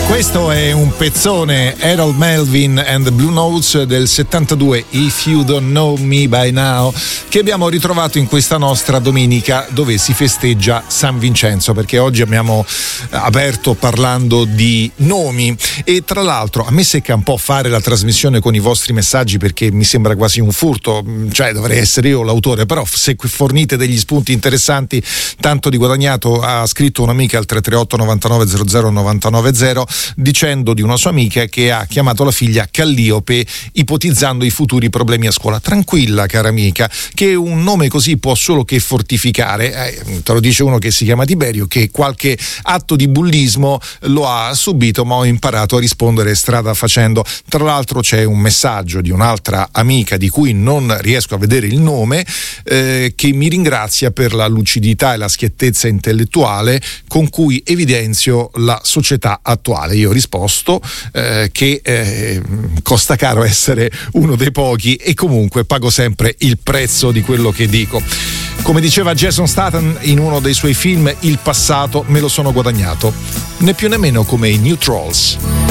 Questo è un pezzone, Harold Melvin and the Blue Notes del 72, If You Don't Know Me By Now, che abbiamo ritrovato in questa nostra domenica dove si festeggia San Vincenzo, perché oggi abbiamo aperto parlando di nomi. E tra l'altro a me secca un po' fare la trasmissione con i vostri messaggi, perché mi sembra quasi un furto, cioè dovrei essere io l'autore, però se fornite degli spunti interessanti tanto di guadagnato. Ha scritto un'amica al 338 99 00 990 dicendo di una sua amica che ha chiamato la figlia Calliope ipotizzando i futuri problemi a scuola. Tranquilla cara amica, che un nome così può solo che fortificare. Te lo dice uno che si chiama Tiberio, che qualche atto di bullismo lo ha subito, ma ho imparato a rispondere strada facendo. Tra l'altro c'è un messaggio di un'altra amica di cui non riesco a vedere il nome, che mi ringrazia per la lucidità e la schiettezza intellettuale con cui evidenzio la società attuale. Io ho risposto che costa caro essere uno dei pochi e comunque pago sempre il prezzo di quello che dico. Come diceva Jason Statham in uno dei suoi film, il passato me lo sono guadagnato, né più né meno come i New Trolls.